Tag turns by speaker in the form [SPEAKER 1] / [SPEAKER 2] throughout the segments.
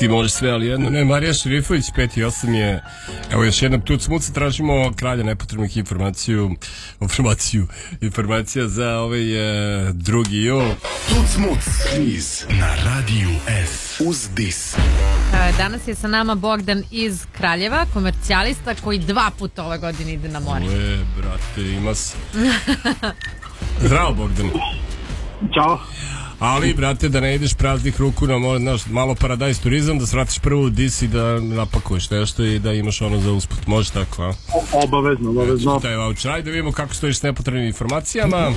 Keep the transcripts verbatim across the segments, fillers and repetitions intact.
[SPEAKER 1] ti možeš sve, ali jedno ne. Marija Šerifović, pet i osam je, evo još jednom tuc muca, tražimo kralja nepotrebnih informaciju, informaciju, informacija za ovaj e, drugi jul.
[SPEAKER 2] Tuc muc, kviz na Radiju S uz dis.
[SPEAKER 3] Danas je sa nama Bogdan iz Kraljeva, komercijalista koji dva puta ove godine ide na more.
[SPEAKER 1] E, brate, ima se. Zdravo, Bogdan.
[SPEAKER 4] Ćao.
[SPEAKER 1] Ali, brate, da ne ideš praznih ruku na more, znaš, malo paradajz turizam, da svratiš prvo u dis i da napakuješ nešto i da imaš ono za usput. Može tako, a?
[SPEAKER 4] Obavezno, obavezno.
[SPEAKER 1] Znači, taj voucher. Ajde da vidimo kako stojiš s nepotrebnim informacijama.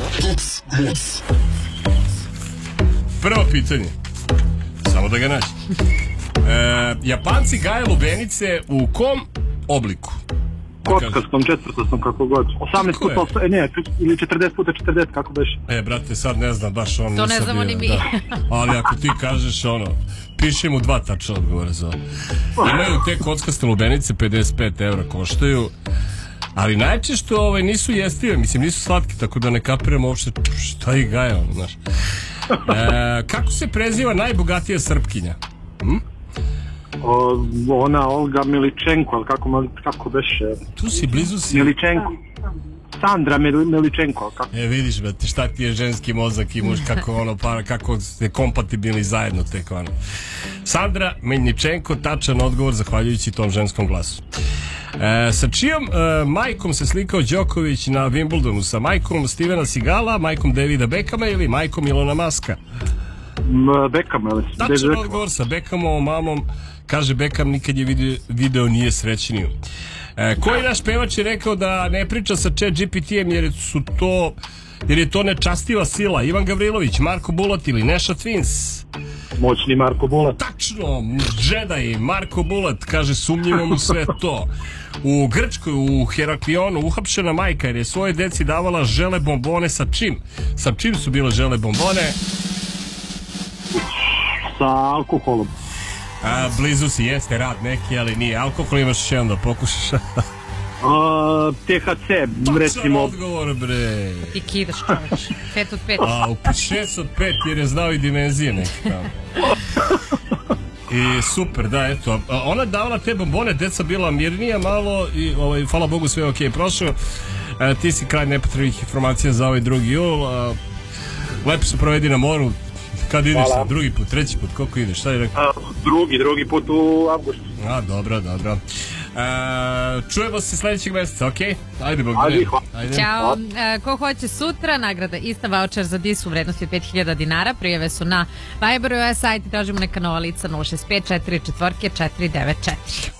[SPEAKER 1] Prvo pitanje. Samo da ga naći. E, Japanci gaje lubenice u kom obliku?
[SPEAKER 4] Kockastom, četvrtastom, kako god. osamnaest puta, osam, ne, ili četrdeset puta četrdeset, kako beš?
[SPEAKER 1] E, brate, sad ne znam, baš ono...
[SPEAKER 3] To ne znamo ni mi. Da.
[SPEAKER 1] Ali ako ti kažeš ono, piši mu dva tačna odgovora za ovo. Imaju te kockaste lubenice, pedeset pet evra koštaju, ali najčešće ovaj, nisu jestive, mislim, nisu slatki, tako da ne kapiramo uopšte šta ih gaje, ono, znaš. E, kako se preziva najbogatija Srpkinja? Hm?
[SPEAKER 4] O, ona Olga Miličenko, ali kako, kako beše?
[SPEAKER 1] Tu si, blizu si.
[SPEAKER 4] Miličenko. Sandra Miličenko, kako?
[SPEAKER 1] E, vidiš, brate, šta ti je ženski mozak i muž, kako ono, pa, kako ste kompatibilni zajedno tek ono. Sandra Miličenko, tačan odgovor zahvaljujući tom ženskom glasu. E, sa čijom e, majkom se slikao Đoković na Wimbledonu? Sa majkom Stevena Sigala, majkom Davida Beckhama ili majkom Ilona Maska?
[SPEAKER 4] Beckham, ali
[SPEAKER 1] tačan odgovor, sa Beckhamovom mamom. Kaže Beckham nikad je video, video nije srećniju. E, koji naš pevač je rekao da ne priča sa Chat G P T-em jer su to jer je to nečastiva sila? Ivan Gavrilović, Marko Bulat ili Neša Twins?
[SPEAKER 4] Moćni Marko Bulat.
[SPEAKER 1] Tačno, Jedi, Marko Bulat, kaže sumnjivo mu sve to. U Grčkoj, u Heraklionu, uhapšena majka jer je svoje deci davala žele bombone sa čim? Sa čim su bile žele bombone?
[SPEAKER 4] Sa alkoholom.
[SPEAKER 1] A, blizu si, jeste rad neki, ali nije alkohol, imaš još jedan da pokušaš.
[SPEAKER 4] A, T H C, recimo.
[SPEAKER 1] Odgovor, bre.
[SPEAKER 3] Ti kidaš, čoveč. Pet od pet.
[SPEAKER 1] A, u šest od pet jer je znao i dimenzije neke tamo. I super, da, eto. Ona je davala te bombone, deca bila mirnija malo i, ovaj, hvala Bogu, sve je okej prošlo. E, ti si kraj nepotrebnih informacija za ovaj drugi jul. A, lepo se provedi na moru. Kad ideš sad? Drugi put, treći put, koliko ideš? Šta je rekao?
[SPEAKER 4] A, drugi, drugi put u avgustu.
[SPEAKER 1] A, dobro, dobro. E, čujemo se sljedećeg mjeseca, okej? Okay? Ajde, Bog.
[SPEAKER 4] Ajde,
[SPEAKER 1] Ajde.
[SPEAKER 3] Ćao. E, ko hoće sutra, nagrada ista, voucher za dis u vrednosti od pet hiljada dinara. Prijave su na Viberu, sajt i tražimo neka nova lica nula šest pet četiri četiri četiri devet četiri.